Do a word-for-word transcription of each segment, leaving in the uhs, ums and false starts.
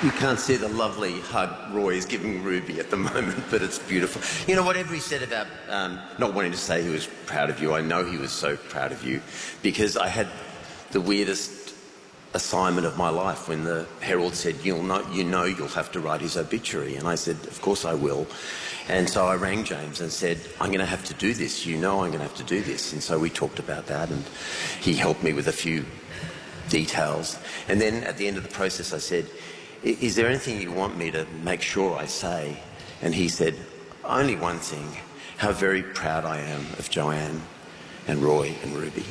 You can't see the lovely hug Roy is giving Ruby at the moment, but it's beautiful. You know, whatever he said about um, not wanting to say he was proud of you, I know he was so proud of you, because I had the weirdest assignment of my life when the Herald said, you'll know, you know you'll have to write his obituary. And I said, of course I will. And so I rang James and said, I'm going to have to do this. You know I'm going to have to do this. And so we talked about that, and he helped me with a few details. And then at the end of the process I said, is there anything you want me to make sure I say? And he said, only one thing, how very proud I am of Joanne and Roy and Ruby.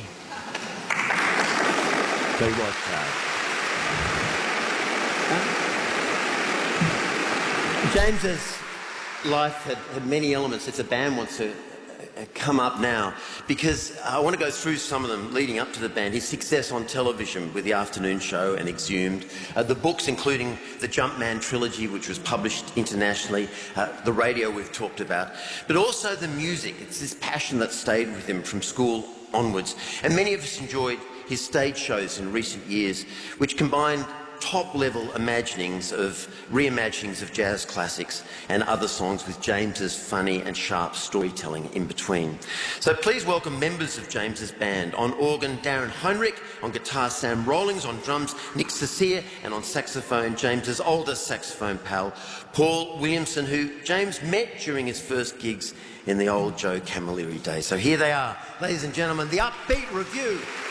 So he was proud. Uh, James's life had, had many elements. If the band wants to come up now, because I want to go through some of them leading up to the band. His success on television with The Afternoon Show and Exhumed, uh, the books including the Jumpman trilogy, which was published internationally, uh, the radio we've talked about, but also the music. It's this passion that stayed with him from school onwards. And many of us enjoyed his stage shows in recent years, which combined top-level imaginings of reimaginings of jazz classics and other songs with James's funny and sharp storytelling in between. So please welcome members of James's band. On organ, Darren Heinrich; on guitar, Sam Rawlings; on drums, Nick Cecilia; and on saxophone, James's oldest saxophone pal, Paul Williamson, who James met during his first gigs in the old Joe Camilleri days. So here they are, ladies and gentlemen, the Upbeat Review.